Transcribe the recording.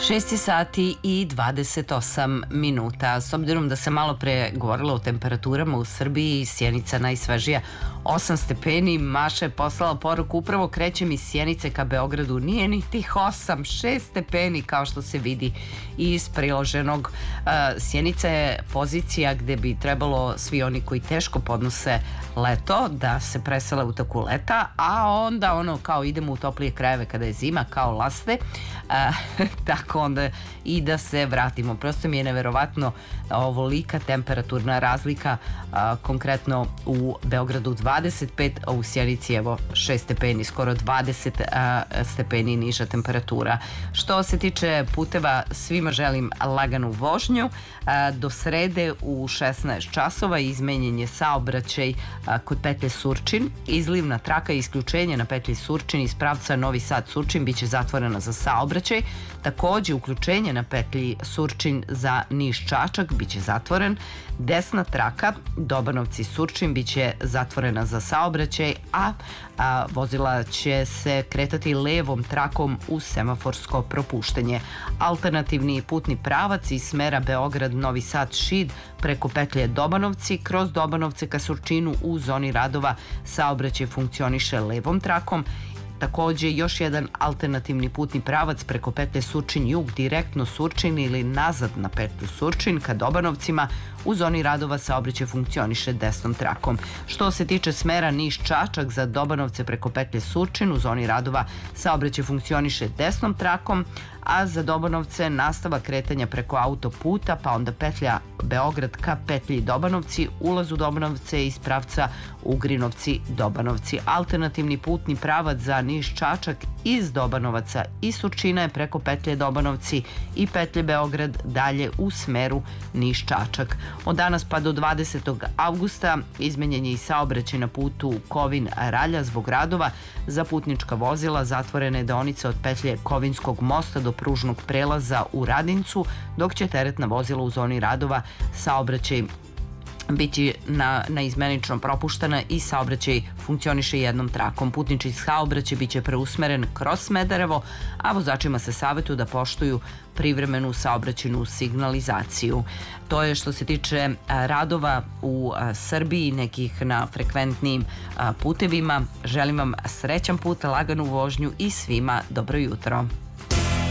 6 sati i 28 minuta. S obzirom da sam malo pre govorila o temperaturama u Srbiji, Sjenica najsvežija 8 stepeni. Maša je poslala poruku, upravo krećem iz Sjenice ka Beogradu. Nije ni tih 8, 6 stepeni kao što se vidi iz priloženog. Sjenica je pozicija gde bi trebalo svi oni koji teško podnose leto da se presele u toku leta, a onda kao idemo u toplije krajeve kada je zima, kao laste, tako onda i da se vratimo. Prosto mi je neverovatno ovolika temperaturna razlika, konkretno u Beogradu 25, a u Sjenici evo 6 stepeni, skoro 20 stepeni niža temperatura. Što se tiče puteva, svima želim laganu vožnju. Do srede u 16 časova izmenjen je saobraćaj kod petlje Surčin. Izlivna traka i isključenje na petlji Surčin iz pravca Novi Sad-Surčin biće zatvorena za saobraćaj. Takođe, uključenje na petlji Surčin za Niš-Čačak biće zatvoren. Desna traka Dobanovci-Surčin biće zatvorena za saobraćaj, a vozila će se kretati levom trakom uz semaforsko propuštanje. Alternativni putni pravac iz smera Beograd-Novi Sad-Šid preko petlje Dobanovci kroz Dobanovce ka Surčinu u zoni radova saobraćaj funkcioniše levom trakom. Takođe, još jedan alternativni putni pravac preko petlje Surčin-Jug, direktno Surčin ili nazad na petlju Surčin ka Dobanovcima, u zoni radova saobraćaj funkcioniše desnom trakom. Što se tiče smera Niš-Čačak za Dobanovce preko petlje Surčin, u zoni radova saobraćaj funkcioniše desnom trakom, a za Dobanovce nastavak kretanja preko autoputa, pa onda petlja Beograd ka petlji Dobanovci, ulaz u Dobanovce iz pravca Ugrinovci-Dobanovci. Alternativni putni pravac za Niš-Čačak iz Dobanovaca i Surčina je preko petlje Dobanovci i petlje Beograd dalje u smeru Niš-Čačak. Od danas pa do 20. avgusta izmenjen je i saobraćaj na putu Kovin-Ralja zbog radova. Za putnička vozila zatvorena je deonica od petlje Kovinskog mosta do pružnog prelaza u Radincu, dok će teretna vozila u zoni radova saobraćaj biti naizmenično propuštena i saobraćaj funkcioniše jednom trakom. Putnički saobraćaj biće preusmeren kroz Smederevo, a vozačima se savjetuju da poštuju privremenu saobraćajnu signalizaciju. To je što se tiče radova u Srbiji, nekih na frekventnijim putevima. Želim vam srećan put, laganu vožnju i svima dobro jutro.